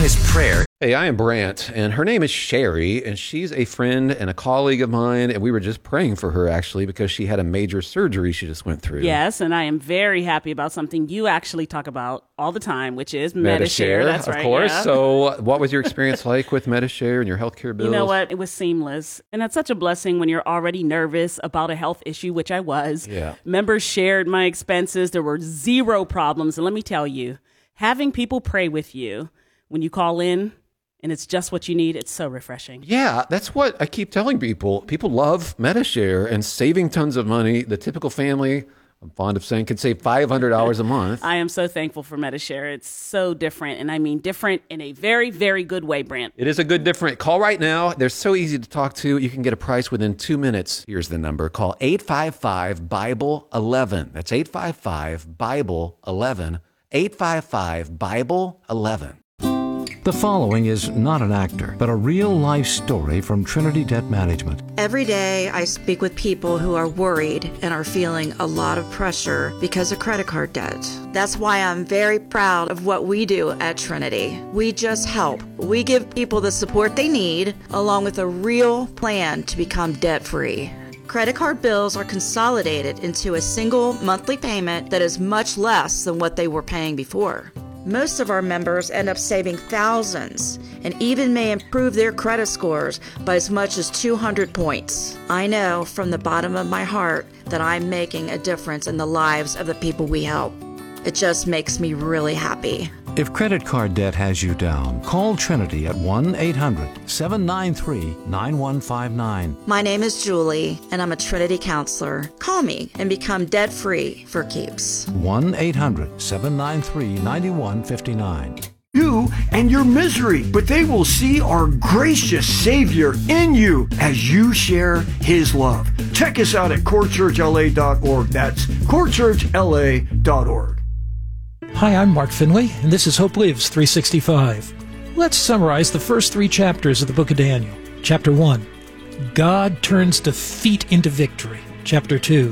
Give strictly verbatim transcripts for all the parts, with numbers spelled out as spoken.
is prayer. Hey, I am Brant, and her name is Sherry, and she's a friend and a colleague of mine, and we were just praying for her, actually, because she had a major surgery she just went through. Yes, and I am very happy about something you actually talk about all the time, which is Medi-Share. Medi-Share, That's of right, course. yeah. So what was your experience like with Medi-Share and your healthcare bills? You know what? It was seamless, and that's such a blessing when you're already nervous about a health issue, which I was. Yeah. Members shared my expenses. There were zero problems, and let me tell you, having people pray with you when you call in, and it's just what you need, it's so refreshing. Yeah, that's what I keep telling people. People love Medi-Share and saving tons of money. The typical family, I'm fond of saying, can save five hundred dollars a month. I am so thankful for Medi-Share. It's so different, and I mean different in a very, very good way, Brant. It is a good different. Call right now. They're so easy to talk to. You can get a price within two minutes. Here's the number. Call eight five five, Bible eleven. That's eight five five, Bible eleven. eight five five, Bible eleven. The following is not an actor, but a real-life story from Trinity Debt Management. Every day I speak with people who are worried and are feeling a lot of pressure because of credit card debt. That's why I'm very proud of what we do at Trinity. We just help. We give people the support they need, along with a real plan to become debt-free. Credit card bills are consolidated into a single monthly payment that is much less than what they were paying before. Most of our members end up saving thousands and even may improve their credit scores by as much as two hundred points. I know from the bottom of my heart that I'm making a difference in the lives of the people we help. It just makes me really happy. If credit card debt has you down, call Trinity at one eight hundred, seven nine three, nine one five nine. My name is Julie, and I'm a Trinity counselor. Call me and become debt-free for keeps. one eight hundred, seven nine three, nine one five nine. You and your misery, but they will see our gracious Savior in you as you share His love. Check us out at core church L A dot org. That's core church L A dot org. Hi, I'm Mark Finley, and this is Hope Lives three sixty-five. Let's summarize the first three chapters of the book of Daniel. Chapter one, God turns defeat into victory. Chapter two,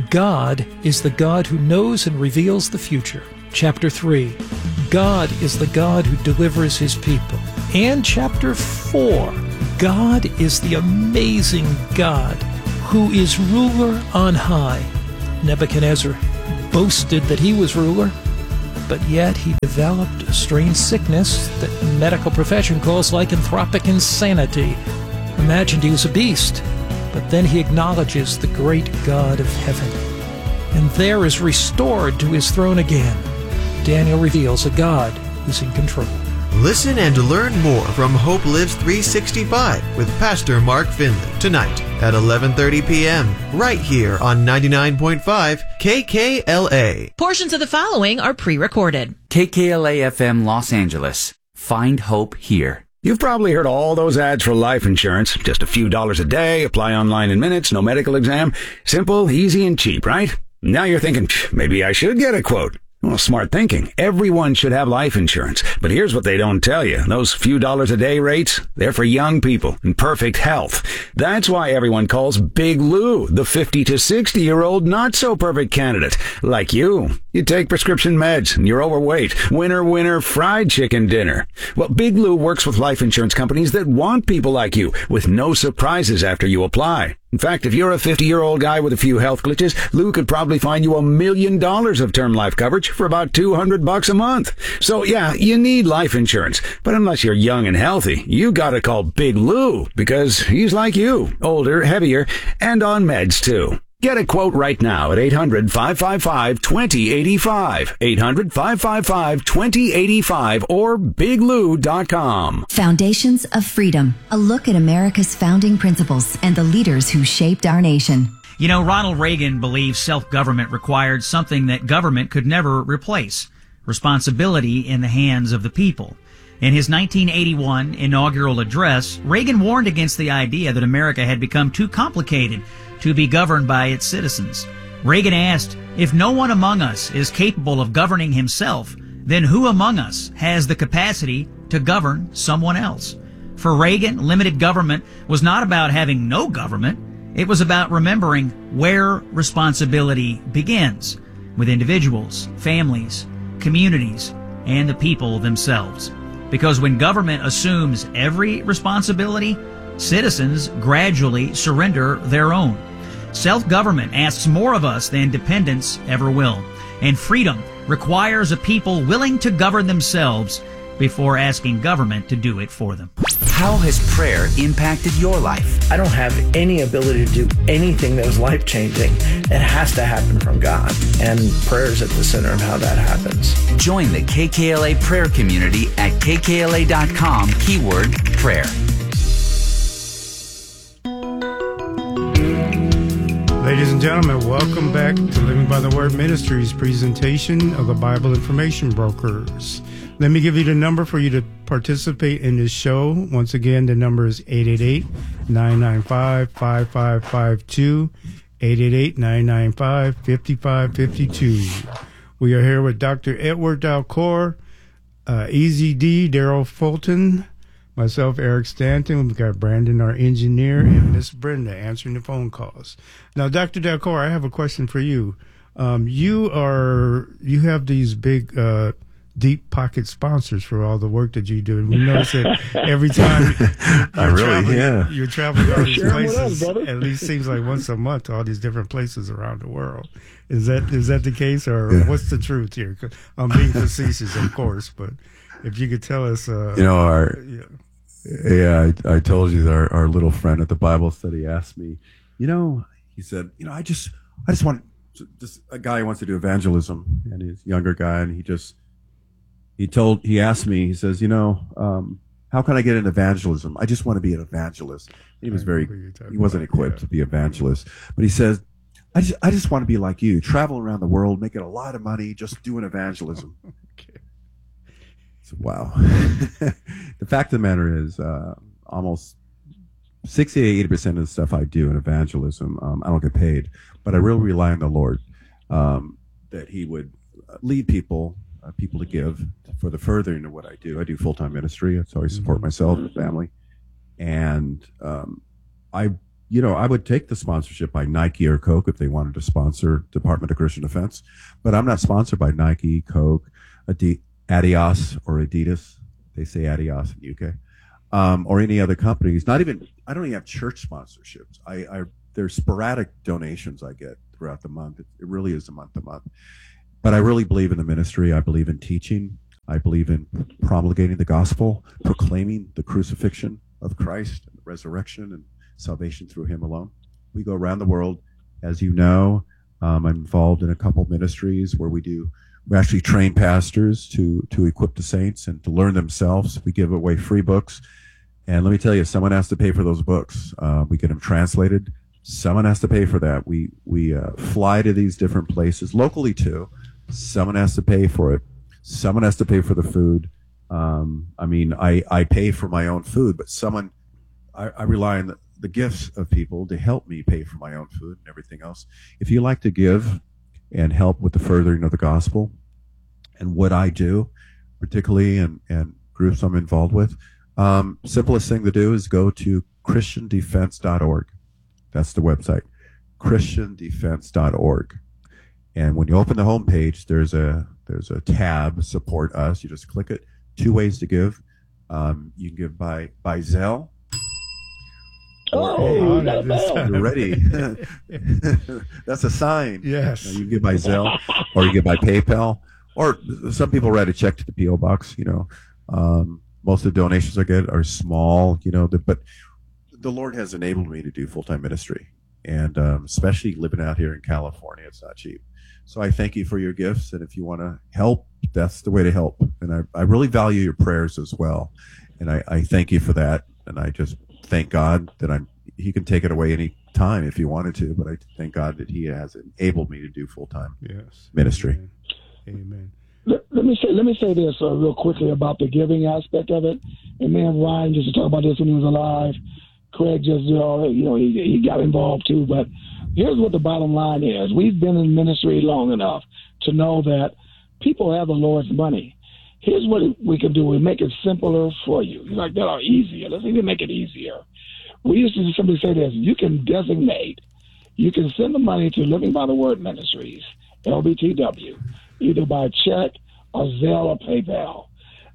God is the God who knows and reveals the future. Chapter three, God is the God who delivers His people. And Chapter four, God is the amazing God who is ruler on high. Nebuchadnezzar boasted that he was ruler, but yet he developed a strange sickness that the medical profession calls lycanthropic insanity. Imagined he was a beast, but then he acknowledges the great God of heaven, and there is restored to his throne again. Daniel reveals a God who's in control. Listen and learn more from Hope Lives three sixty-five with Pastor Mark Finley tonight at eleven thirty p.m. right here on ninety-nine point five K K L A. Portions of the following are pre-recorded. K K L A F M Los Angeles. Find hope here. You've probably heard all those ads for life insurance. Just a few dollars a day, apply online in minutes, no medical exam. Simple, easy, and cheap, right? Now you're thinking, maybe I should get a quote. Well, smart thinking. Everyone should have life insurance. But here's what they don't tell you. Those few dollars a day rates, they're for young people in perfect health. That's why everyone calls Big Lou the fifty to sixty year old not so perfect candidate. Like you. You take prescription meds and you're overweight. Winner, winner, fried chicken dinner. Well, Big Lou works with life insurance companies that want people like you with no surprises after you apply. In fact, if you're a fifty-year-old guy with a few health glitches, Lou could probably find you a million dollars of term life coverage for about two hundred bucks a month. So yeah, you need life insurance. But unless you're young and healthy, you gotta call Big Lou because he's like you, older, heavier, and on meds too. Get a quote right now at eight hundred, five five five, two zero eight five, eight hundred, five five five, two zero eight five, or big lou dot com. Foundations of Freedom, a look at America's founding principles and the leaders who shaped our nation. You know, Ronald Reagan believed self-government required something that government could never replace: responsibility in the hands of the people. In his nineteen eighty-one inaugural address, Reagan warned against the idea that America had become too complicated to be governed by its citizens. Reagan asked, if no one among us is capable of governing himself, then who among us has the capacity to govern someone else? For Reagan, limited government was not about having no government. It was about remembering where responsibility begins, with individuals, families, communities, and the people themselves. Because when government assumes every responsibility, citizens gradually surrender their own. Self-government asks more of us than dependence ever will. And freedom requires a people willing to govern themselves before asking government to do it for them. How has prayer impacted your life? I don't have any ability to do anything that is life-changing. It has to happen from God. And prayer is at the center of how that happens. Join the K K L A prayer community at K K L A dot com, keyword prayer. Ladies and gentlemen, welcome back to Living by the Word Ministries presentation of the Bible Information Brokers. Let me give you the number for you to participate in this show. Once again, the number is eight eight eight, nine nine five, five five five two, eight eight eight, nine nine five, five five five two. We are here with Doctor Edward Dalcour, uh, E Z D, Daryl Fulton, myself, Eric Stanton. We've got Brandon, our engineer, and Miss Brenda answering the phone calls. Now, Doctor Dalcour, I have a question for you. Um, you are you have these big uh, deep pocket sponsors for all the work that you do, and we notice that every time you're, I really, traveling, yeah. you're traveling all these Share 'em with places. us, brother. At least seems like once a month to all these different places around the world. Is that is that the case, or Yeah. what's the truth here? 'Cause I'm being facetious, of course, but if you could tell us, uh, You know, our yeah. yeah, I, I told you that our, our little friend at the Bible study asked me, you know, he said, you know, I just, I just want, just a guy who wants to do evangelism, and he's a younger guy, and he just, he told, he asked me, he says, you know, um, how can I get into evangelism? I just want to be an evangelist. He was very, he wasn't equipped to be evangelist, but he says, I just, I just want to be like you, travel around the world, making a lot of money, just doing evangelism. Wow. The fact of the matter is, uh, almost sixty to eighty percent of the stuff I do in evangelism, um, I don't get paid, but I really rely on the Lord, um, that He would lead people, uh, people to give for the furthering of what I do. I do full-time ministry, so I support myself and family. And, um, I, you know, I would take the sponsorship by Nike or Coke if they wanted to sponsor Department of Christian Defense, but I'm not sponsored by Nike, Coke, Adidas, Adios or Adidas, they say Adios in the U K, um, or any other companies. Not even, I don't even have church sponsorships. I, I there's sporadic donations I get throughout the month. It, it really is a month to month. But I really believe in the ministry. I believe in teaching. I believe in promulgating the gospel, proclaiming the crucifixion of Christ, and the resurrection and salvation through Him alone. We go around the world, as you know. Um, I'm involved in a couple ministries where we do. We actually train pastors to to equip the saints and to learn themselves. We give away free books. And let me tell you, someone has to pay for those books. Uh, we get them translated. Someone has to pay for that. We we uh, fly to these different places, locally too. Someone has to pay for it. Someone has to pay for the food. Um, I mean, I, I pay for my own food, but someone, I, I rely on the, the gifts of people to help me pay for my own food and everything else. If you like to give and help with the furthering of the gospel and what I do, particularly and, and groups I'm involved with, um, simplest thing to do is go to Christian Defense dot org. That's the website, Christian Defense dot org. And when you open the homepage, there's a there's a tab, Support Us. You just click it. Two ways to give. Um, you can give by, by Zelle. Oh, oh you're ready. That's a sign. Yes. You can give by Zelle, or you give by PayPal, or some people write a check to the P O box. You know, um, most of the donations I get are small. You know, the, but the Lord has enabled me to do full time ministry, and um, especially living out here in California, it's not cheap. So I thank you for your gifts, and if you want to help, that's the way to help. And I, I really value your prayers as well, and I, I thank you for that. And I just thank God that I'm. He can take it away any time if he wanted to, but I thank God that He has enabled me to do full time yes. ministry. Amen. Let, let me say let me say this uh, real quickly about the giving aspect of it. And man, Ryan used to talk about this when he was alive. Craig just you know, you know he, he got involved too. But here's what the bottom line is: we've been in ministry long enough to know that people have the Lord's money. Here's what we can do: we make it simpler for you. You're like that are easier. Let's even make it easier. We used to simply say this: you can designate, you can send the money to Living by the Word Ministries, L B T W, either by check or Zelle or PayPal.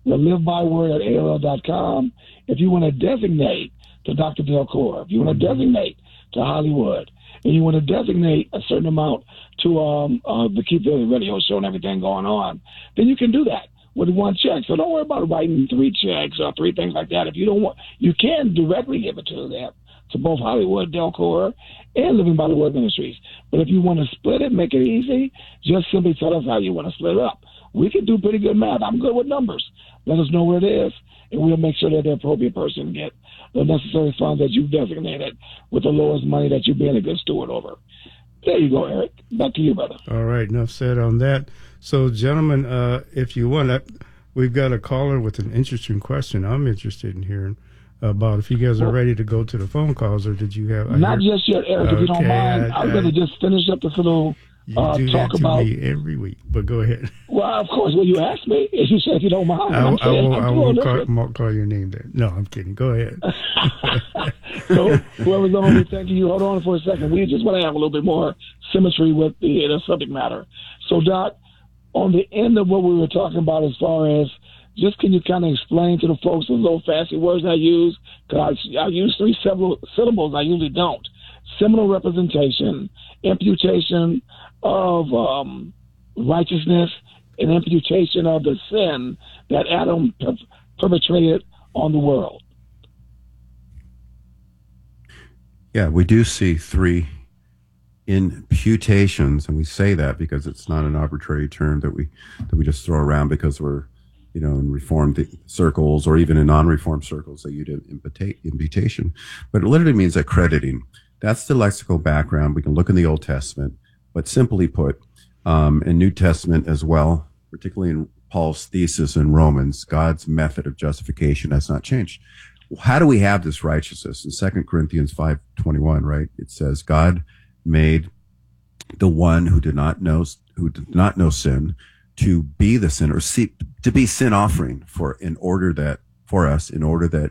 the Live By Word at A O L dot com. If you want to designate to Doctor Delcor, if you want to designate to Hollywood, and you want to designate a certain amount to um uh, to keep the radio show and everything going on, then you can do that with one check. So don't worry about writing three checks or three things like that. If you don't want, you can directly give it to them, to both Hollywood, Delcor, and Living by the Word Ministries. But if you want to split it, make it easy, just simply tell us how you want to split it up. We can do pretty good math. I'm good with numbers. Let us know where it is, and we'll make sure that the appropriate person get the necessary funds that you've designated with the lowest money that you've been a good steward over. There you go, Eric. Back to you, brother. All right, enough said on that. So, gentlemen, uh, if you want, we've got a caller with an interesting question. I'm interested in hearing about if you guys are ready to go to the phone calls, or did you have... I Not hear, just yet, Eric, okay, if you don't mind. I, I'm going to just finish up this little you uh, do talk that to about... me every week, but go ahead. Well, of course. Well, you asked me. As you said, if you don't mind. I, I'm I won't, I'm I won't call, call your name there. No, I'm kidding. Go ahead. So, whoever's on me, thank you. Hold on for a second. We just want to have a little bit more symmetry with the, the subject matter. So, Doc, on the end of what we were talking about as far as, just can you kind of explain to the folks the little fancy words I use? Because I, I use three several syllables. I usually don't. Seminal representation, imputation of um, righteousness, and imputation of the sin that Adam per- perpetrated on the world. Yeah, we do see three imputations, and we say that because it's not an arbitrary term that we that we just throw around because we're, you know, in Reformed circles or even in non-Reformed circles they use imputa- imputation. But it literally means accrediting. That's the lexical background. We can look in the Old Testament, but simply put, um, in New Testament as well, particularly in Paul's thesis in Romans, God's method of justification has not changed. How do we have this righteousness? In Second Corinthians five twenty-one, right? It says, God made the one who did not know who did not know sin to be the sin, or see, to be sin offering for in order that for us, in order that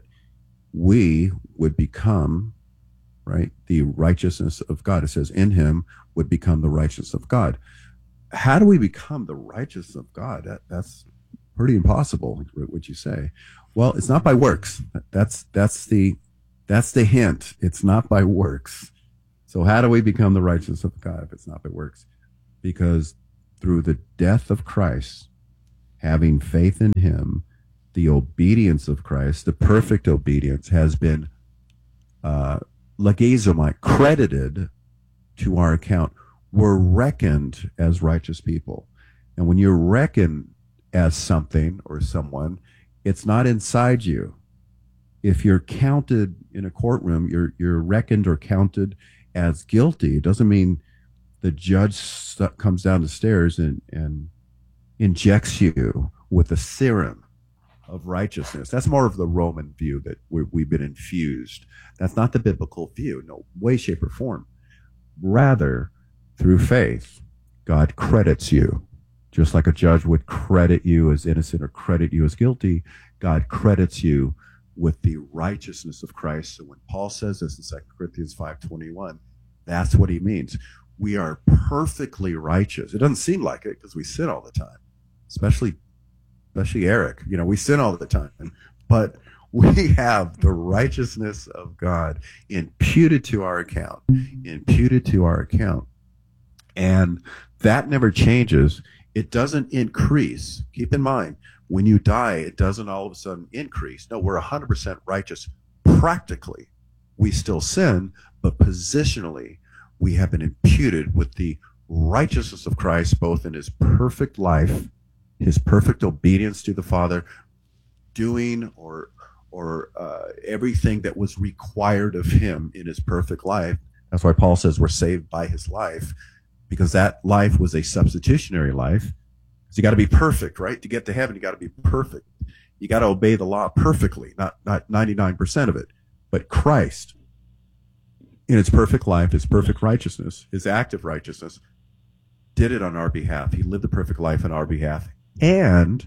we would become, right, the righteousness of God. It says, in him would become the righteousness of God. How do we become the righteousness of God? That, that's pretty impossible, what you say. Well, it's not by works. That's that's the that's the hint. It's not by works. So how do we become the righteousness of God if it's not by works? Because through the death of Christ, having faith in him, the obedience of Christ, the perfect obedience, has been uh, legazomai, credited to our account. We're reckoned as righteous people. And when you're reckoned as something or someone, it's not inside you. If you're counted in a courtroom, you're you're reckoned or counted as guilty. It doesn't mean the judge st- comes down the stairs and, and injects you with a serum of righteousness. That's more of the Roman view that we're, we've been infused. That's not the biblical view, no way, shape, or form. Rather, through faith, God credits you. Just like a judge would credit you as innocent or credit you as guilty, God credits you with the righteousness of Christ. So when Paul says this in Second Corinthians five twenty-one, that's what he means. We are perfectly righteous. It doesn't seem like it because we sin all the time, especially, especially Eric. You know, we sin all the time. But we have the righteousness of God imputed to our account, imputed to our account. And that never changes. It doesn't increase. Keep in mind, when you die, it doesn't all of a sudden increase. No, we're one hundred percent righteous. Practically, we still sin, but positionally, we have been imputed with the righteousness of Christ, both in his perfect life, his perfect obedience to the Father, doing or or uh, everything that was required of him in his perfect life. That's why Paul says we're saved by his life, because that life was a substitutionary life. So you got to be perfect, right? To get to heaven, you got to be perfect. You got to obey the law perfectly, not not ninety-nine percent of it. But Christ, in his perfect life, his perfect righteousness, his active righteousness, did it on our behalf. He lived the perfect life on our behalf. And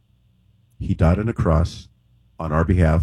he died on a cross on our behalf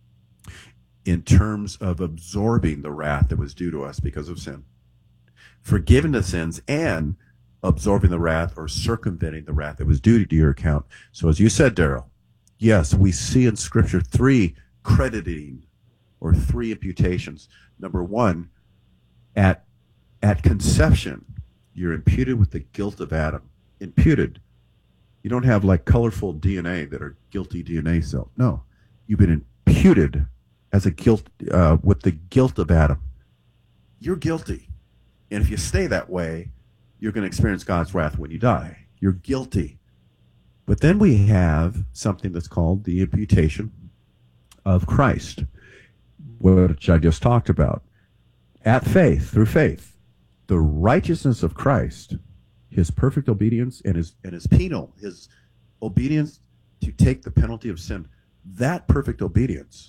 in terms of absorbing the wrath that was due to us because of sin, forgiving the sins, and absorbing the wrath or circumventing the wrath that was due to your account. So as you said, Daryl, yes, we see in Scripture three crediting or three imputations. Number one, at at conception, you're imputed with the guilt of Adam. Imputed. You don't have like colorful D N A that are guilty D N A cells. No, you've been imputed as a guilt uh, with the guilt of Adam. You're guilty, and if you stay that way, you're going to experience God's wrath when you die. You're guilty. But then we have something that's called the imputation of Christ, which I just talked about. At faith, through faith, the righteousness of Christ, his perfect obedience and his and his penal, his obedience to take the penalty of sin, that perfect obedience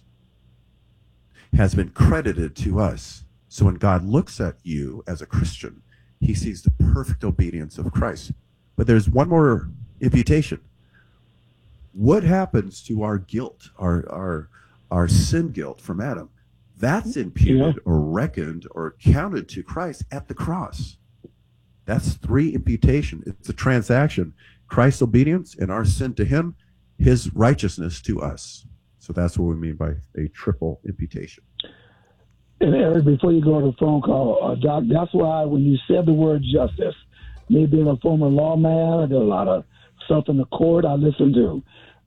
has been credited to us. So when God looks at you as a Christian, he sees the perfect obedience of Christ. But there's one more imputation. What happens to our guilt, our our our sin guilt from Adam? That's imputed yeah. or reckoned or counted to Christ at the cross. That's three imputation. It's a transaction. Christ's obedience and our sin to him, his righteousness to us. So that's what we mean by a triple imputation. And Eric, before you go to the phone call, uh, Doc, that's why when you said the word justice, me being a former lawman, I did a lot of stuff in the court. I listened to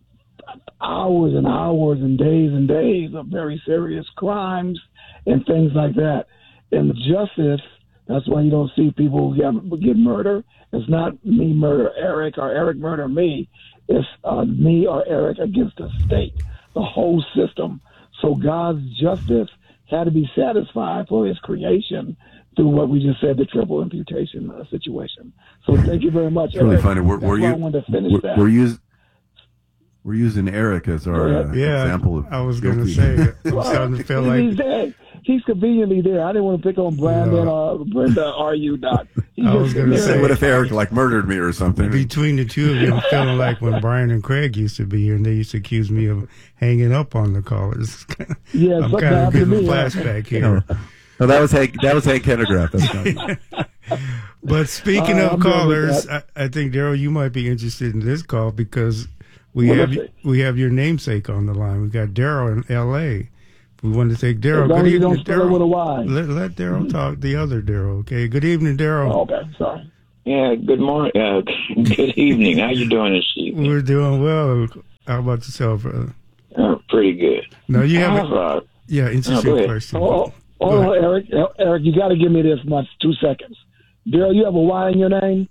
hours and hours and days and days of very serious crimes and things like that. And justice, that's why you don't see people get, get murdered. It's not me murder Eric or Eric murder me. It's uh, me or Eric against the state, the whole system. So God's justice had to be satisfied for his creation through what we just said, the triple imputation uh, situation. So thank you very much, it's really Eric. funny. We're, we're, you, I wanted to finish we're, that. We're, use, we're using Eric as our uh, yeah, example of I was going to say, I'm starting to feel like... He's there. He's conveniently there. I didn't want to pick on Brandon no. or Brenda or you, Doc. I was going to say, what if Eric like murdered me or something? Between the two of you, I'm feeling like when Brian and Craig used to be here and they used to accuse me of hanging up on the callers. Yeah, I'm kind of getting a flashback here. No. No, that was Hank. That was Hank Hennegrath. That's But speaking uh, of I'm callers, I, I think Daryl, you might be interested in this call because we what have we have your namesake on the line. We got Daryl in L A. We want to take Daryl. Good evening, Daryl. Let, let Daryl talk. The other Daryl. Okay. Good evening, Daryl. Oh, okay. Sorry. Yeah. Good morning. Uh, good evening. How you doing this evening? We're doing well. How about yourself, brother? Uh, pretty good. No, you have, have a, yeah, interesting no, question. Oh, oh, oh Eric. Eric, you got to give me this much. Two seconds. Daryl, you have a Y in your name?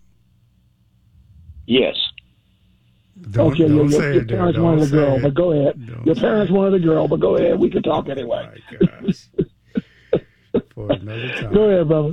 Yes. Don't, okay, don't your, say your it, parents don't wanted a girl, it. but go ahead. Don't your parents wanted a girl, but go ahead. We can talk anyway. Oh my gosh. For another time. Go ahead, brother.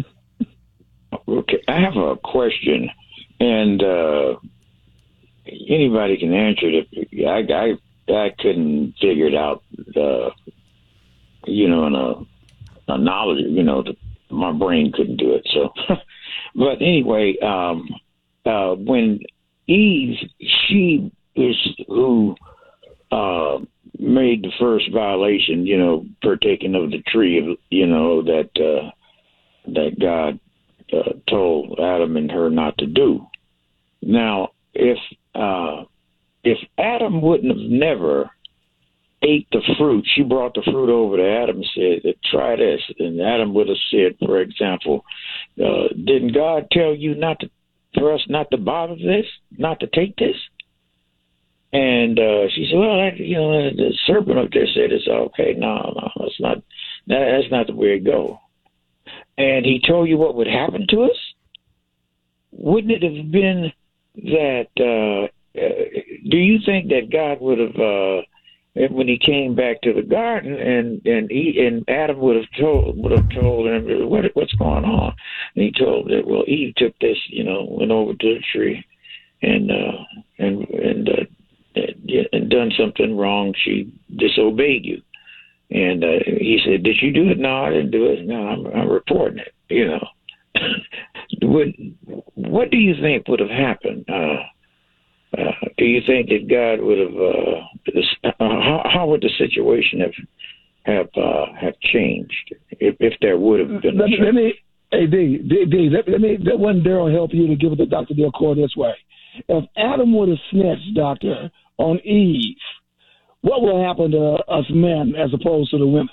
Okay, I have a question, and uh, anybody can answer it. I, I, I couldn't figure it out, uh, you know, in a, a knowledge, you know, the, my brain couldn't do it. So, but anyway, um, uh, when Eve, she is who uh, made the first violation, you know, partaking of the tree, you know, that uh, that God uh, told Adam and her not to do. Now, if uh, if Adam wouldn't have never ate the fruit, she brought the fruit over to Adam and said, try this. And Adam would have said, for example, uh, didn't God tell you not to for us not to bother this, not to take this? And uh, she said, well, that, you know, the serpent up there said it's okay. No, no, that's not, that, that's not the way it goes. And he told you what would happen to us? Wouldn't it have been that, uh, uh, do you think that God would have, uh, when he came back to the garden, and and he and Adam would have told would have told him what what's going on, and he told that well Eve took this, you know, went over to the tree, and uh, and and uh, and done something wrong. She disobeyed you, and uh, he said, "Did you do it?" No, I didn't do it. No, I'm, I'm reporting it. You know, what what do you think would have happened? Uh, Uh, do you think that God would have? Uh, this, uh, how, how would the situation have have uh, have changed if, if there would have been? Let me, let me, hey D, D, D let, let me let one Daryl help you to give it to Doctor Delcourt this way. If Adam would have snitched, Doctor, on Eve, what will happen to us men as opposed to the women?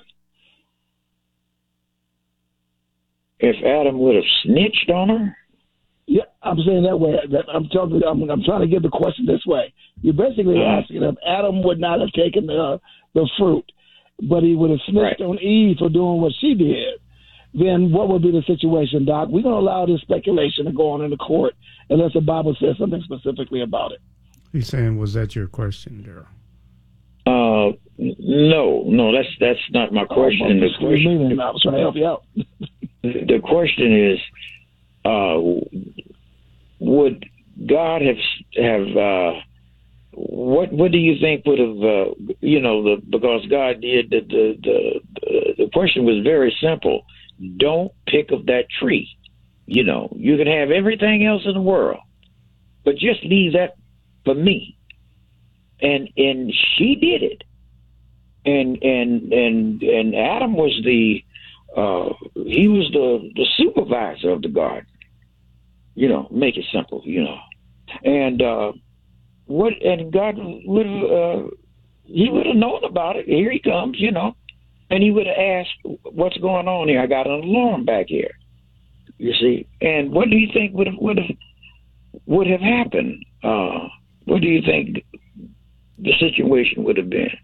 If Adam would have snitched on her? Yeah, I'm saying that way. That I'm talking. I'm, I'm trying to get the question this way. You're basically uh, asking if Adam would not have taken the the fruit, but he would have snitched right. on Eve for doing what she did. Then what would be the situation, Doc? We're going to allow this speculation to go on in the court unless the Bible says something specifically about it. He's saying, was that your question, Daryl? Uh, no, no, that's that's not my question. Oh, the question I was trying to help you out. The question is, uh, would God have have uh, what? What do you think would have uh, you know the because God did the the, the the question was very simple. Don't pick of that tree. You know, you can have everything else in the world, but just leave that for me. And and she did it. And and and and Adam was the uh, he was the, the supervisor of the garden. You know, make it simple. You know, and uh, what and God would have uh, he would have known about it. Here he comes. You know. And he would have asked, what's going on here? I got an alarm back here. You see? And what do you think would have would have would have happened? Uh, what do you think the situation would have been?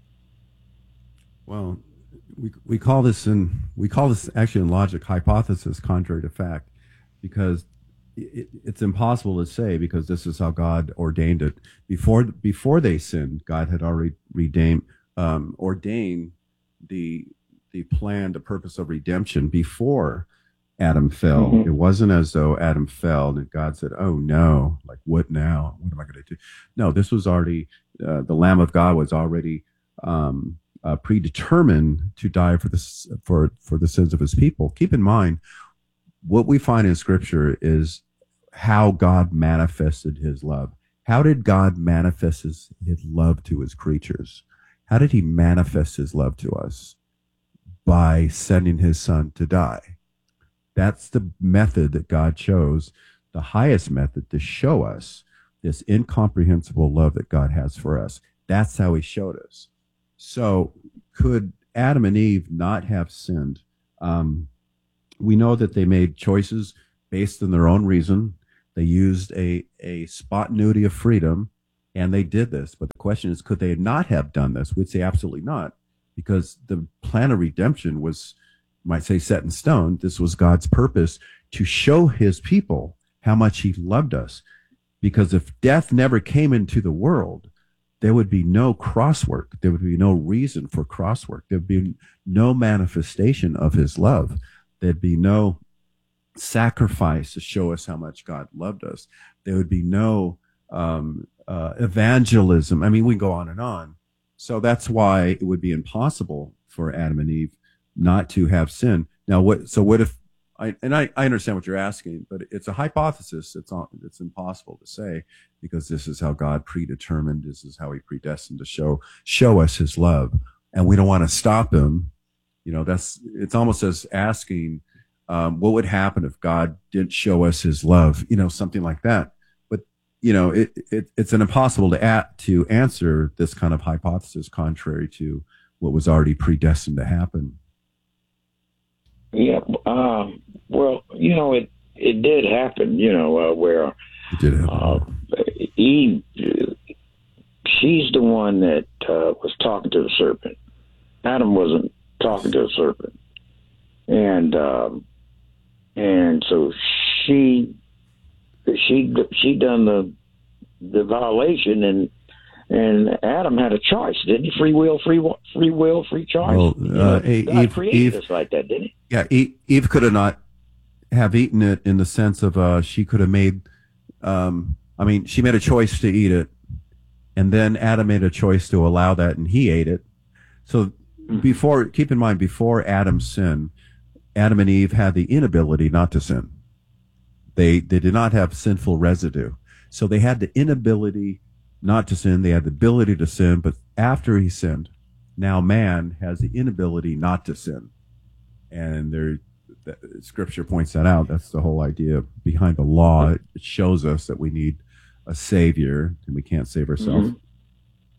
Well, we we call this in we call this actually in logic hypothesis contrary to fact, because it, it's impossible to say, because this is how God ordained it. Before before they sinned, God had already redeemed um, ordained the the plan, the purpose of redemption before Adam fell. Mm-hmm. It wasn't as though Adam fell and God said, oh no, like what now? What am I going to do? No, this was already, uh, the Lamb of God was already um, uh, predetermined to die for the, for, for the sins of his people. Keep in mind, what we find in Scripture is how God manifested his love. How did God manifest his, his love to his creatures? How did he manifest his love to us? By sending his son to die. That's the method that God chose, the highest method to show us this incomprehensible love that God has for us. That's how he showed us. So could Adam and Eve not have sinned? Um, we know that they made choices based on their own reason. They used a, a spontaneity of freedom, and they did this. But the question is, could they not have done this? We'd say absolutely not, because the plan of redemption was, you might say, set in stone. This was God's purpose to show his people how much he loved us. Because if death never came into the world, there would be no crosswork. There would be no reason for crosswork. There would be no manifestation of his love. There'd be no sacrifice to show us how much God loved us. There would be no um, uh, evangelism. I mean, we go on and on. So that's why it would be impossible for Adam and Eve not to have sin. Now, what? So what if? I, and I, I understand what you're asking, but it's a hypothesis. It's on, it's impossible to say, because this is how God predetermined. This is how he predestined to show show us his love, and we don't want to stop him. You know, that's it's almost as asking, um, what would happen if God didn't show us his love? You know, something like that. You know, it, it it's an impossible to at, to answer this kind of hypothesis contrary to what was already predestined to happen. Yeah, um, well, you know, it it did happen. You know, uh, where it did happen. Uh, Eve, she's the one that uh, was talking to the serpent. Adam wasn't talking to the serpent, and um, and so she. She she done the the violation, and and Adam had a choice, didn't he? Free will, free free will, free choice. Well, you know, uh, God Eve, created Eve, us like that, didn't he? Yeah, Eve, Eve could have not have eaten it in the sense of uh, she could have made. Um, I mean, she made a choice to eat it, and then Adam made a choice to allow that, and he ate it. So mm-hmm. before, keep in mind, before Adam's sin, Adam and Eve had the inability not to sin. They they did not have sinful residue. So they had the inability not to sin. They had the ability to sin. But after he sinned, now man has the inability not to sin. And there, the, Scripture points that out. That's the whole idea behind the law. It shows us that we need a Savior, and we can't save ourselves. Mm-hmm.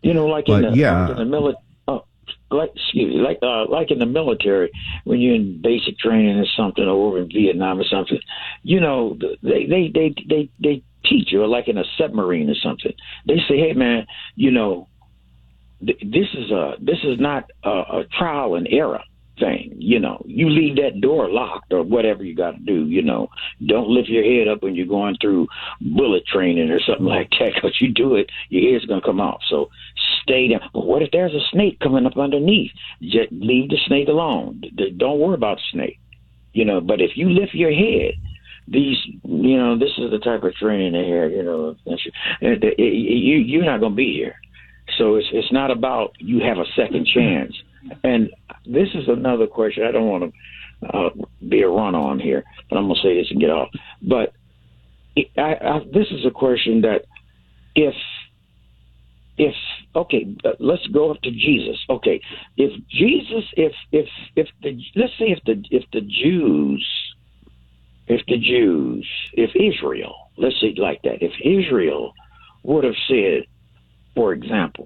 You know, like in But, the, yeah. like in the military. Like, excuse me, like uh, like in the military, when you're in basic training or something, or over in Vietnam or something, you know, they they they they, they teach you, like in a submarine or something. They say, hey man, you know, th- this is a this is not a, a trial and error thing. You know, you leave that door locked or whatever you got to do. You know, don't lift your head up when you're going through bullet training or something like that, because you do it, your head's gonna come off. So stay down. But what if there's a snake coming up underneath? Just leave the snake alone. Don't worry about the snake. You know, but if you lift your head, these, you know, this is the type of training they have. You know, you you're not gonna be here. So it's it's not about you have a second chance. And this is another question. I don't want to uh, be a run on here, but I'm gonna say this and get off. But it, I, I, this is a question that if if okay, let's go up to Jesus. Okay, if Jesus, if if if the let's say if the if the Jews, if the Jews, if Israel, let's say it like that, if Israel would have said, for example,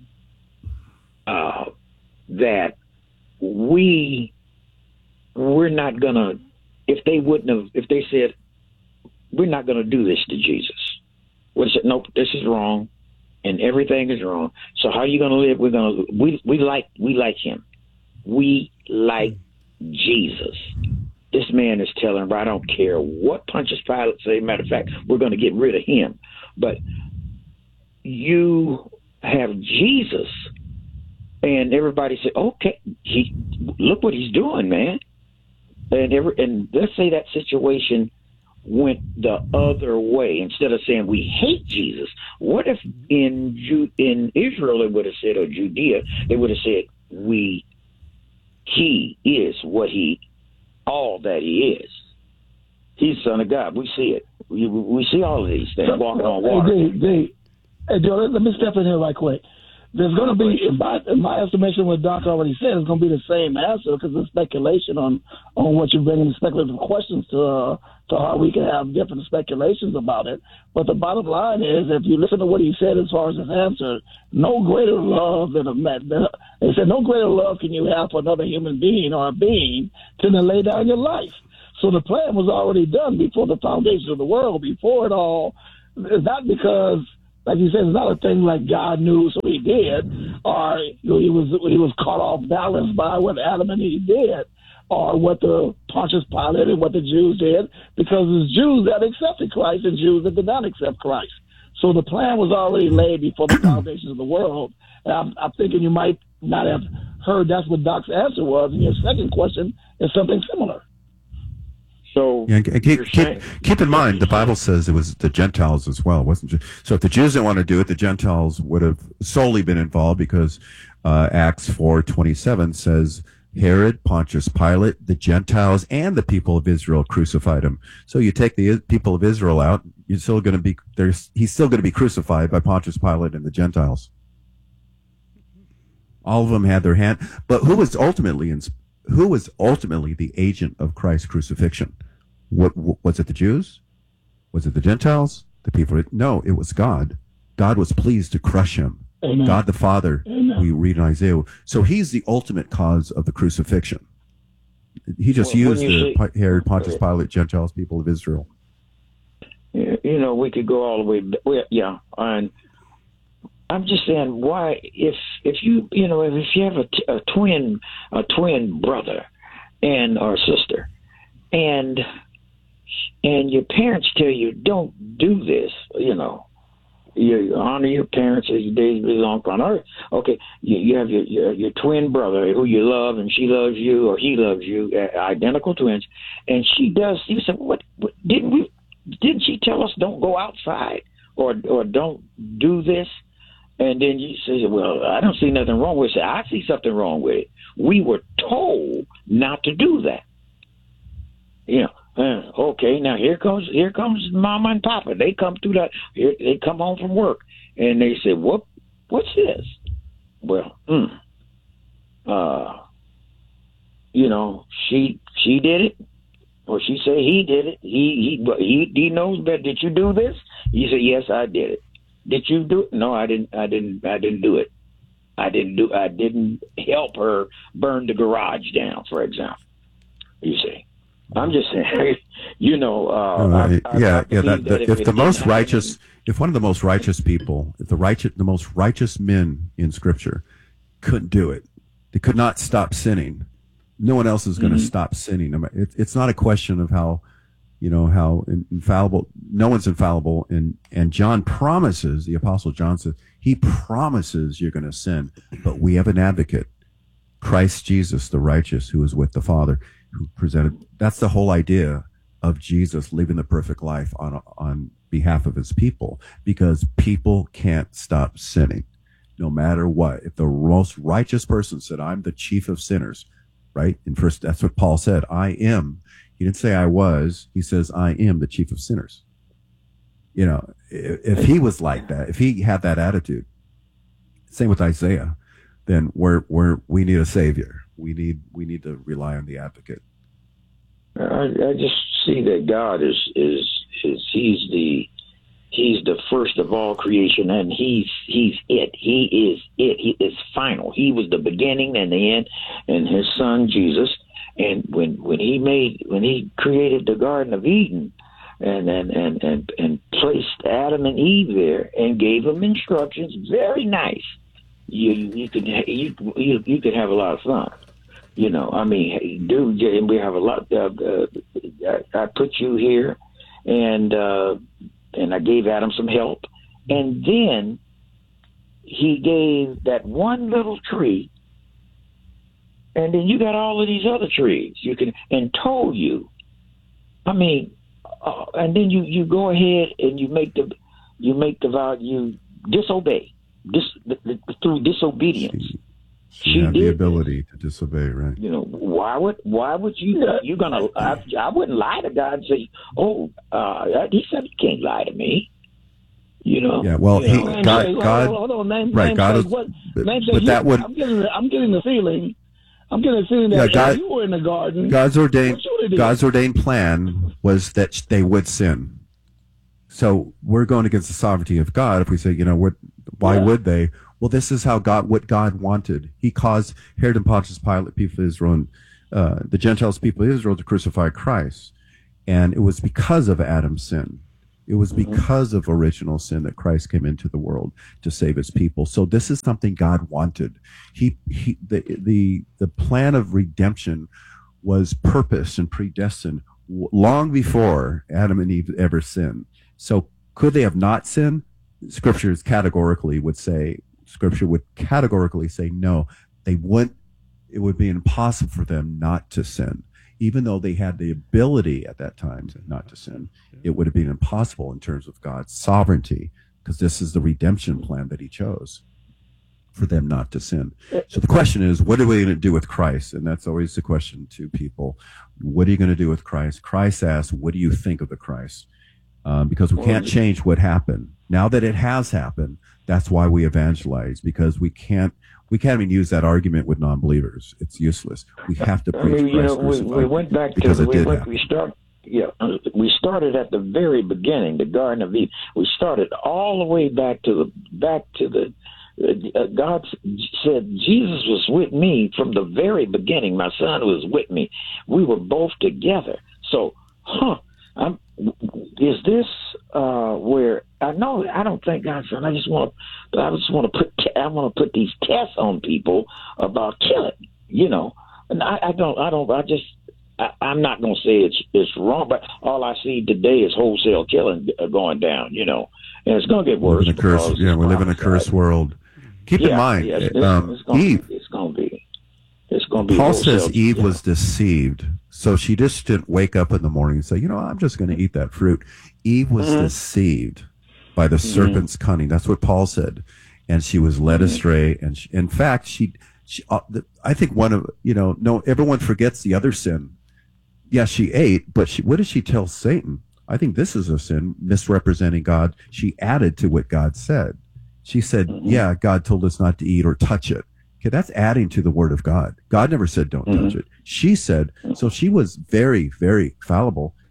uh, that we we're not gonna, if they wouldn't have, if they said we're not gonna do this to Jesus, would have said, nope, this is wrong. And everything is wrong. So how are you going to live? We're going to we we like we like him. We like Jesus. This man is telling, I don't care what Pontius Pilate say. Matter of fact, we're going to get rid of him. But you have Jesus, and everybody say, okay, he look what he's doing, man. And every and let's say that situation went the other way. Instead of saying we hate Jesus, what if in Ju- in Israel they would have said, or Judea, they would have said, we he is what he all that he is. He's the Son of God. We see it. We, we see all of these things walking on water. Hey, Dave, Dave, hey, Joe, let me step in here right quick. There's going to be, in my, in my estimation, what Doc already said, it's going to be the same answer, because it's speculation on, on what you're bringing, speculative questions to uh, to how we can have different speculations about it. But the bottom line is, if you listen to what he said as far as his answer, no greater love than a man. They said no greater love can you have for another human being or a being than to lay down your life. So the plan was already done before the foundation of the world, before it all. It's not because, like you said, it's not a thing like God knew, so he did, or you know, he was he was caught off balance by what Adam and Eve did, or what the Pontius Pilate and what the Jews did, because it's Jews that accepted Christ and Jews that did not accept Christ. So the plan was already laid before the foundations of the world. And I'm, I'm thinking you might not have heard that's what Doc's answer was, and your second question is something similar. So yeah, keep, keep, keep in mind, the Bible says it was the Gentiles as well, wasn't it? So if the Jews didn't want to do it, the Gentiles would have solely been involved, because uh, Acts four twenty-seven says Herod, Pontius Pilate, the Gentiles, and the people of Israel crucified him. So you take the people of Israel out, you're still going to be there's he's still going to be crucified by Pontius Pilate and the Gentiles. All of them had their hand, but who was ultimately in? Who was ultimately the agent of Christ's crucifixion? What, what was it? The Jews? Was it the Gentiles? The people? No, it was God. God was pleased to crush him. Amen. God the Father. Amen. We read in Isaiah. So he's the ultimate cause of the crucifixion. He just well, used the say, Herod, Pontius Pilate, Gentiles, people of Israel. You know, we could go all the way. Well, yeah, and I'm just saying, why, if if you you know if you have a, t- a twin a twin brother and or sister, and and your parents tell you don't do this, you know, you honor your parents as your days belong on earth. Okay, you, you have your, your your twin brother who you love, and she loves you or he loves you, uh, identical twins, and she does. You said, what, what didn't we? Didn't she tell us don't go outside or or don't do this? And then you say, well, I don't see nothing wrong with it. I see something wrong with it. We were told not to do that. You know, uh, okay, now here comes here comes Mama and Papa. They come through that. Here, they come home from work, and they say, what, what's this? Well, mm, uh, you know, she she did it. Or she say he did it. He he he he knows better. Did you do this? You say, yes, I did it. Did you do it? No, I didn't. I didn't. I didn't do it. I didn't do. I didn't help her burn the garage down, for example. You see, I'm just saying. You know. Uh, right. I, I, yeah, I yeah. That, that that, if, if it the most happen, righteous, if one of the most righteous people, if the righteous, the most righteous men in Scripture couldn't do it, they could not stop sinning. No one else is going to Mm-hmm. stop sinning. I mean, it, it's not a question of how, you know, how infallible. No one's infallible, and and John promises. The Apostle John says he promises you're going to sin, but we have an advocate, Christ Jesus, the righteous, who is with the Father, who presented. That's the whole idea of Jesus living the perfect life on on behalf of his people, because people can't stop sinning, no matter what. If the most righteous person said, "I'm the chief of sinners," right? And first, that's what Paul said. I am. He didn't say I was. He says, I am the chief of sinners. You know, if, if he was like that, if he had that attitude, same with Isaiah, then we're, we're, we need a savior. We need, we need to rely on the advocate. I, I just see that God is, is, is, he's the, he's the first of all creation, and he's, he's it. He is it. He is final. He was the beginning and the end, and his son, Jesus. And when, when he made, when he created the Garden of Eden and, and, and, and, and placed Adam and Eve there and gave them instructions, very nice. You, you could, you, you, you could have a lot of fun. You know, I mean, dude, and we have a lot, uh, uh, I, I put you here and, uh, and I gave Adam some help. And then he gave that one little tree. And then you got all of these other trees. You can, and told you. I mean, uh, and then you, you go ahead and you make the, you make the vow, you disobey, dis, the, the, through disobedience. She, she she had did the ability this. to disobey, right? You know, why would, why would you, you're going to, I, I wouldn't lie to God and say, oh, uh, he said he can't lie to me. You know. Yeah. Well, you he, know, God, say, God, hold on, hold on, man, right? man God says is, what, but, man says but you, that would. I'm getting, I'm getting the feeling. I'm getting the feeling that Yeah, if God, you were in the garden, God's ordained, what you would have did? God's ordained plan was that they would sin. So we're going against the sovereignty of God if we say, you know, what? Why Yeah. would they? Well, this is how God, what God wanted. He caused Herod and Pontius Pilate, people of Israel, and uh, the Gentiles, people of Israel, to crucify Christ, and it was because of Adam's sin. It was because of original sin that Christ came into the world to save his people. So this is something God wanted. He, he the, the, the plan of redemption was purposed and predestined long before Adam and Eve ever sinned. So could they have not sinned? Scriptures categorically would say, Scripture would categorically say, no, they wouldn't. It would be impossible for them not to sin. Even though they had the ability at that time to not to sin, it would have been impossible in terms of God's sovereignty, because this is the redemption plan that he chose for them not to sin. So the question is, what are we going to do with Christ? And that's always the question to people. What are you going to do with Christ? Christ asks, what do you think of the Christ? Um, because we can't change what happened. Now that it has happened, that's why we evangelize, because we can't We can't even use that argument with non-believers. It's useless. We have to preach I mean, you Christ know, we, we went back to the, we, went, we start. Yeah, we started at the very beginning, the Garden of Eden. We started all the way back to the back to the. Uh, God said Jesus was with me from the very beginning. My son was with me. We were both together. So, huh? I'm, is this uh, where I know? I don't think God said. I just want to. I just want to put. I want to put these tests on people about killing. You know, and I, I don't. I don't. I just. I, I'm not going to say it's it's wrong, but all I see today is wholesale killing going down. You know, and it's going to get worse. We live in a curse, yeah, we live in a cursed world. Keep yeah, in mind, yeah, it's, um, it's gonna, Eve. It's going to be. It's going to be. Paul wholesale, says Eve yeah. was deceived. So she just didn't wake up in the morning and say, you know, I'm just going to eat that fruit. Eve was mm-hmm. deceived by the mm-hmm. serpent's cunning. That's what Paul said. And she was led mm-hmm. astray. And she, in fact, she, she uh, the, I think one of, you know, no, everyone forgets the other sin. Yeah, she ate, but she, what did she tell Satan? I think this is a sin, misrepresenting God. She added to what God said. She said, mm-hmm. yeah, God told us not to eat or touch it. Okay, that's adding to the word of God. God never said don't mm-hmm. touch it. She said, so she was very, very fallible.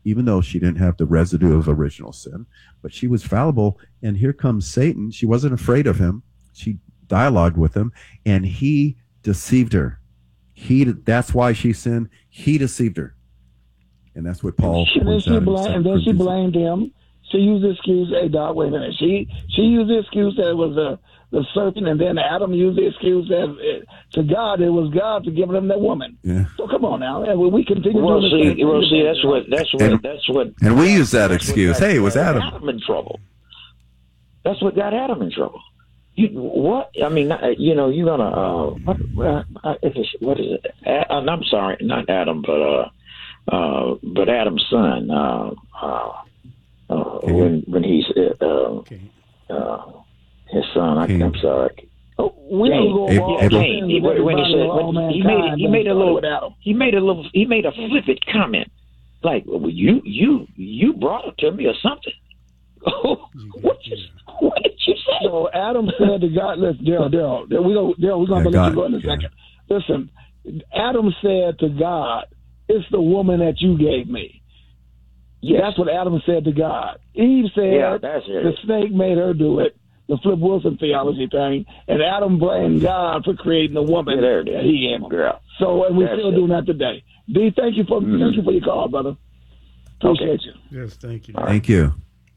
even though she didn't have the residue of original sin, but she was fallible. And here comes Satan. She wasn't afraid of him. She dialogued with him, and he deceived her. He, that's why she sinned. He deceived her. And that's what Paul And then points she, out in blamed, Second and then she Corinthians. blamed him. She used the excuse, hey, Doc, wait a minute. She, she used the excuse that it was the, the serpent, and then Adam used the excuse that it, to God, it was God for giving him that woman. Yeah. So come on now. And we continue Well, doing see, the well, see, that's what, that's what, And- that's what. And we use that that's what excuse. got, Hey, it was uh, Adam. Adam in trouble. That's what got Adam in trouble. You, what? I mean, uh, you know, you're gonna uh, what? Uh, uh, it's- what is it? A- uh, I'm sorry, not Adam, but uh, uh, but Adam's son. Uh, uh, uh, when when he's uh, uh, his son, I, I'm sorry. Oh, we don't go Cain. all Yeah, the Cain. sins He- of When he everybody said, of all when he made, mankind, he but made a it started little, with Adam. he made a little, he made a flippant comment, like, well, you, you, you brought it to me or something. Oh, what, you, what did you say? So Adam said to God, "Listen, Daryl, Daryl, Daryl, we go, Daryl, we're going to Yeah, let God, you go in a yeah. second. Listen, Adam said to God, "It's the woman that you gave me." Yes. That's what Adam said to God. Eve said Yeah, that's it. the snake made her do it, the Flip Wilson theology thing, and Adam blamed God for creating the woman Yeah, there it that is. he gave him. Girl. So, and we're That's still it. doing that today. D, thank you for Mhm. thank you for your call, brother. Appreciate you. Yes, thank you. Thank you.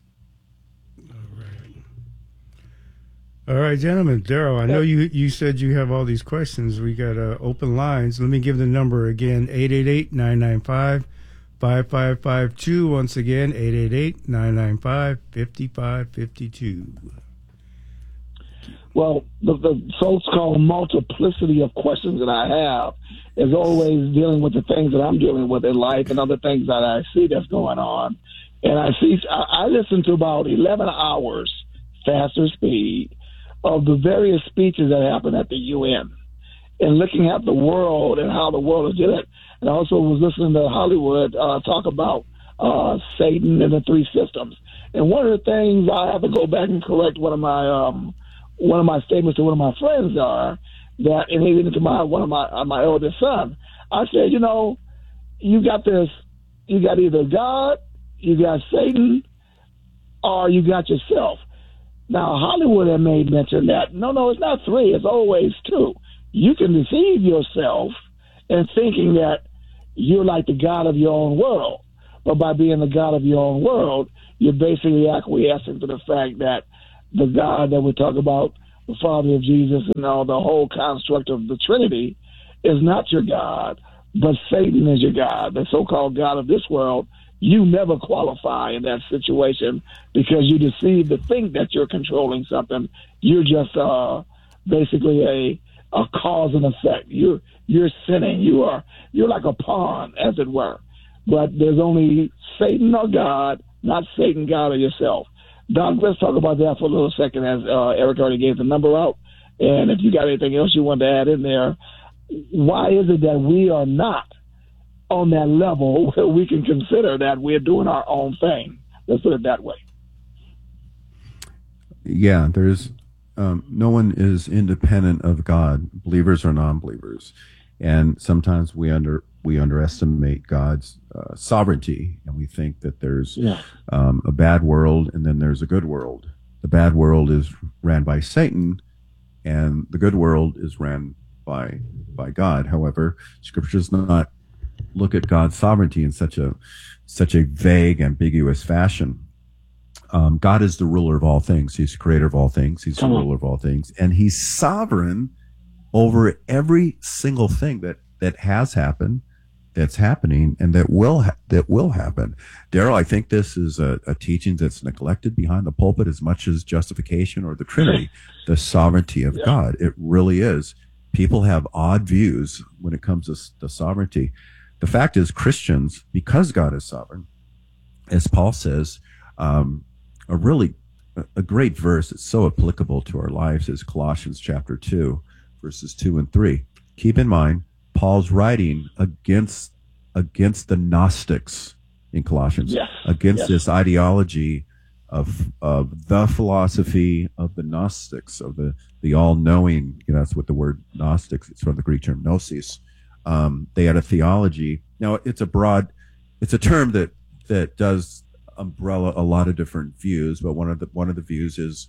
All right, gentlemen. Daryl, I know you, you said you have all these questions. We got uh, open lines. Let me give the number again, eight eight eight, nine nine five, five five five two. Once again, eight eight eight, nine nine five, five five five two. Well, the, the so-called multiplicity of questions that I have is always dealing with the things that I'm dealing with in life and other things that I see that's going on. And I see, I, I listen to about eleven hours faster speed of the various speeches that happen at the U N and looking at the world and how the world is doing it. And I also was listening to Hollywood uh, talk about uh, Satan and the three systems. And one of the things I have to go back and correct one of my um, one of my statements to one of my friends are that, and even to my one of my uh, my eldest son, I said, you know, you got this, you got either God, you got Satan, or you got yourself. Now, Hollywood had made mention that, no, no, it's not three, it's always two. You can deceive yourself in thinking that you're like the God of your own world. But by being the God of your own world, you're basically acquiescing to the fact that the God that we talk about, the Father of Jesus and all the whole construct of the Trinity, is not your God, but Satan is your God, the so-called God of this world. You never qualify in that situation because you deceive to think that you're controlling something. You're just uh, basically a a cause and effect. You're you're sinning. You are you're like a pawn, as it were. But there's only Satan or God, not Satan, God, or yourself. Doc, let's talk about that for a little second, as uh, Eric already gave the number out. And if you got anything else you want to add in there, why is it that we are not on that level where we can consider that we're doing our own thing? Let's put it that way. Yeah, there's um, no one is independent of God, believers or non-believers, and sometimes we under we underestimate God's uh, sovereignty, and we think that there's Yeah. um, a bad world and then there's a good world. The bad world is ran by Satan, and the good world is ran by by God. However, Scripture does not look at God's sovereignty in such a such a vague, ambiguous fashion. Um, God is the ruler of all things. He's the creator of all things. He's the Come on. ruler of all things. And he's sovereign over every single thing that, that has happened, that's happening, and that will ha- that will happen. Daryl, I think this is a, a teaching that's neglected behind the pulpit as much as justification or the Trinity, the sovereignty of Yeah. God. It really is. People have odd views when it comes to s- the sovereignty. The fact is, Christians, because God is sovereign, as Paul says, um, a really a great verse that's so applicable to our lives is Colossians chapter two, verses two and three. Keep in mind, Paul's writing against against the Gnostics in Colossians, Yes. against Yes. this ideology of of the philosophy of the Gnostics, of the the all-knowing. You know, that's what the word Gnostics, it's from the Greek term gnosis. Um, they had a theology. Now, it's a broad, it's a term that that does umbrella a lot of different views, but one of the one of the views is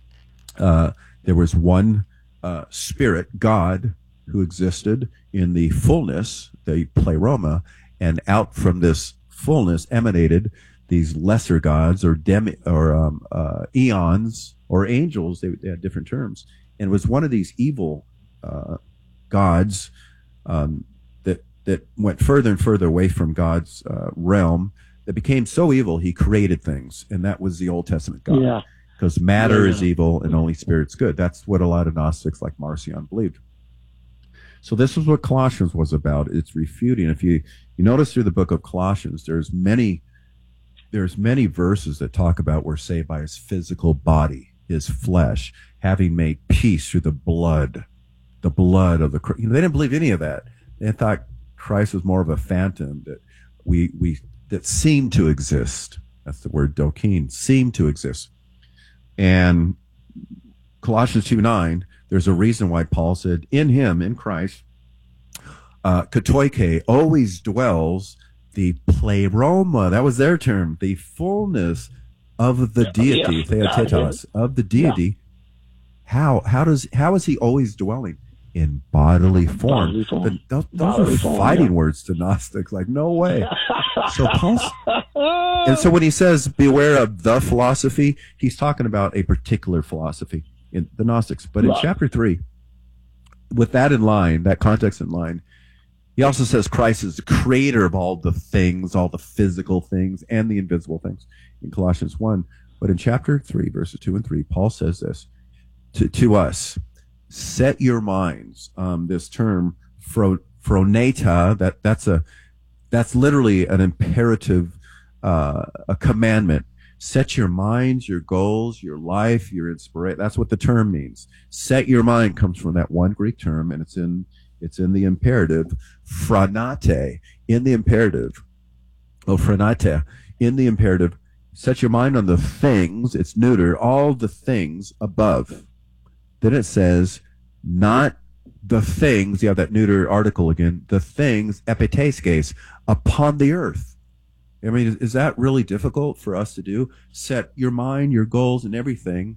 uh, there was one uh, spirit, God, who existed in the fullness, the pleroma, and out from this fullness emanated these lesser gods or demi or um, uh, eons or angels. They, they had different terms, and it was one of these evil uh, gods um, that that went further and further away from God's uh, realm. That became so evil he created things, and that was the Old Testament God. Yeah. Because matter Yeah. is evil and only spirit's good. That's what a lot of Gnostics like Marcion believed. So this is what Colossians was about. It's refuting. If you you notice through the book of Colossians, there's many there's many verses that talk about we're saved by his physical body, his flesh, having made peace through the blood, the blood of the. You know, they didn't believe any of that. They thought Christ was more of a phantom that we we that seemed to exist. That's the word dokein, seemed to exist. And Colossians two nine. There's a reason why Paul said, in him, in Christ, uh, katoike, always dwells the pleroma. That was their term, the fullness of the deity, Yeah. theotetos, of the deity. How how does how is he always dwelling? In bodily form. Bodily form. But those, those Bodily are form, fighting yeah. words to Gnostics. Like, no way. So Paul's, and so when he says, beware of the philosophy, he's talking about a particular philosophy in the Gnostics. But in Right. chapter three, with that in line, that context in line, he also says Christ is the creator of all the things, all the physical things and the invisible things in Colossians one. But in chapter three, verses two and three, Paul says this to, to us, set your minds, um, this term, phro, phroneta, that, that's a, that's literally an imperative, uh, a commandment. Set your minds, your goals, your life, your inspiration. That's what the term means. Set your mind comes from that one Greek term, and it's in it's in the imperative. Phronate, in the imperative. Oh, phronate, in the imperative. Set your mind on the things. It's neuter. All the things above. Then it says, not the things. You have that neuter article again. The things, epiteskes, upon the earth. I mean, is, is that really difficult for us to do? Set your mind, your goals, and everything.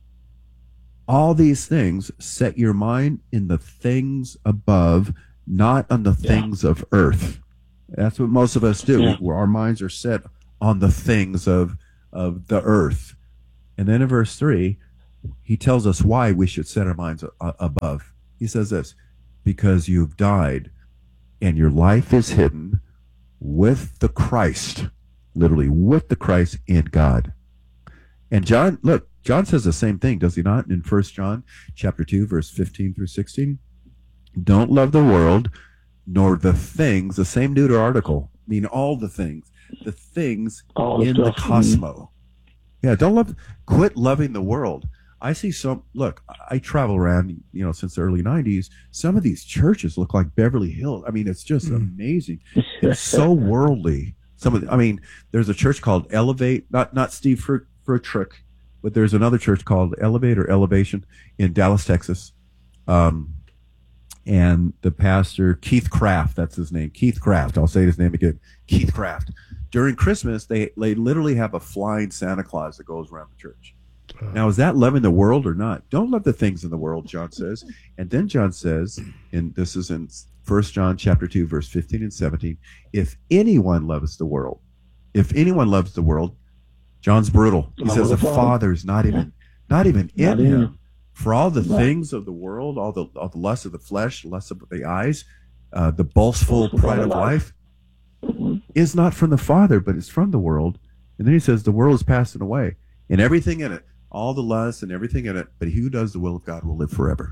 All these things, set your mind in the things above, not on the Yeah. things of earth. That's what most of us do. Yeah. Where our minds are set on the things of of the earth. And then in verse three, he tells us why we should set our minds a- above. He says this, because you've died and your life is hidden with the Christ, literally with the Christ in God. And John, look, John says the same thing, does he not? In First John chapter two, verse fifteen through sixteen. Don't love the world, nor the things, the same neuter article, I mean all the things, the things All the in the stuff. cosmos. Yeah, don't love, quit loving the world. I see some, look, I travel around, you know, since the early nineties. Some of these churches look like Beverly Hills. I mean, it's just Mm. amazing. It's so worldly. Some of the, I mean, there's a church called Elevate, not, not Steve Fr- Furtrick, but there's another church called Elevate or Elevation in Dallas, Texas. Um, and the pastor, Keith Craft, that's his name, Keith Craft. I'll say his name again, Keith Craft. During Christmas, they, they literally have a flying Santa Claus that goes around the church. Now, is that loving the world or not? Don't love the things in the world, John says. And then John says, and this is in First John chapter two, verse fifteen and seventeen, if anyone loves the world, if anyone loves the world, John's brutal. He Love says the the Father. Father's not even, not even in Not in him. him. For all the Right. things of the world, all the, all the lust of the flesh, lust of the eyes, uh, the boastful Boastful pride pride of of life, Mhm. is not from the Father, but it's from the world. And then he says the world is passing away and everything in it, all the lust and everything in it, but he who does the will of God will live forever.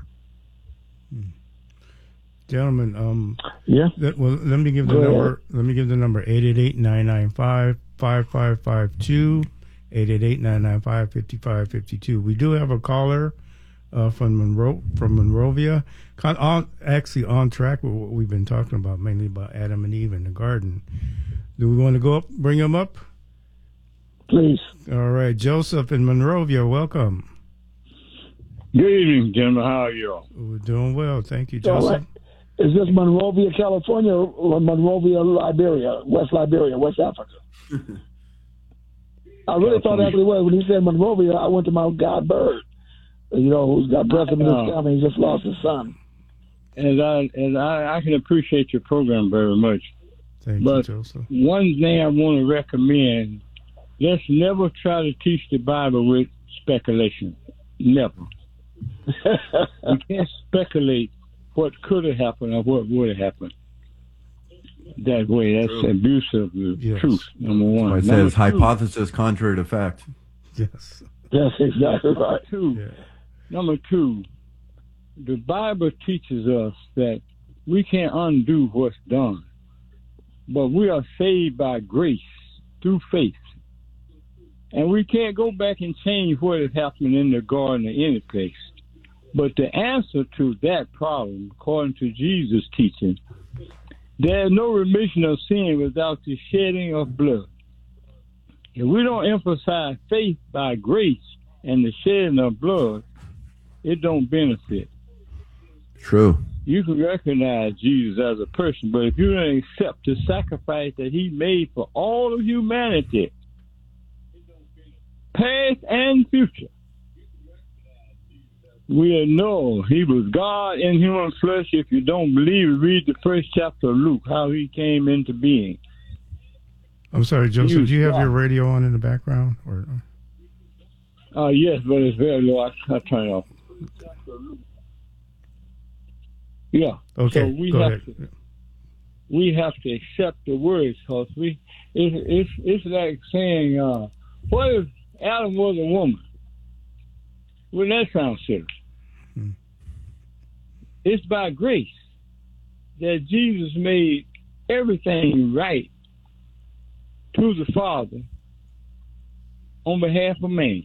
Gentlemen, um, Yeah. that, well, let me give the Go ahead. number. Let me give the number eight eight eight, nine nine five, five five five two, eight eight eight, nine nine five, five five five two. We do have a caller uh, from Monroe, from Monrovia. Con- on, actually on track with what we've been talking about, mainly about Adam and Eve in the garden. Do we want to go up, bring him up? Please. All right, Joseph in Monrovia, welcome. Good evening, gentlemen. How are you all? We're doing well. Thank you, All Joseph. right. Is this Monrovia, California, or Monrovia, Liberia, West Liberia, West Africa? I really thought that's what it was. When he said Monrovia, I went to my God Bird, you know, who's got breath in his family. He just lost his son. And I and I, I can appreciate your program very much. Thank but you, Joseph. One thing I want to recommend: let's never try to teach the Bible with speculation. Never. We can't speculate what could have happened or what would have happened. That way, that's True. abuse of the yes. truth. Number one. It number says two, hypothesis contrary to fact. Yes. That's exactly right. Two. Yeah. Number two. The Bible teaches us that we can't undo what's done, but we are saved by grace through faith. And we can't go back and change what has happened in the garden or any place. But the answer to that problem, according to Jesus' teaching, there is no remission of sin without the shedding of blood. If we don't emphasize faith by grace and the shedding of blood, it don't benefit. True. You can recognize Jesus as a person, but if you don't accept the sacrifice that he made for all of humanity, past and future, we know he was God in human flesh. If you don't believe, read the first chapter of Luke, how he came into being. I'm sorry, Joseph, do you have God. your radio on in the background? Or? Uh, yes, but it's very low. I, I turn it off. Yeah. Okay. So we Go have ahead. to we have to accept the words, because we it's it's it's like saying, uh, what if Adam was a woman? Well, that sounds silly. Hmm. It's by grace that Jesus made everything right to the Father on behalf of man.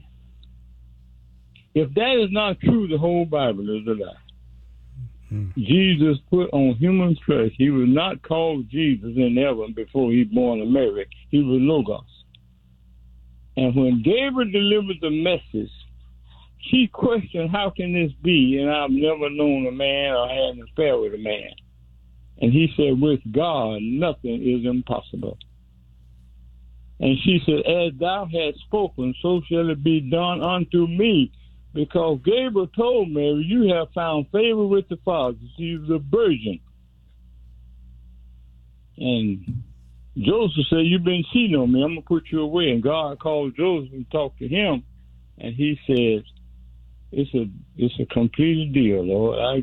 If that is not true, the whole Bible is a lie. Jesus put on human flesh. He was not called Jesus in heaven before he was born of Mary. He was Logos. And when Gabriel delivered the message, she questioned, how can this be? And I've never known a man or had an affair with a man. And he said, with God, nothing is impossible. And she said, as thou hast spoken, so shall it be done unto me. Because Gabriel told Mary, you have found favor with the Father. She was a virgin. And Joseph said, you've been cheating on me. I'm going to put you away. And God called Joseph and talked to him. And he said, it's a, it's a completed deal, Lord. I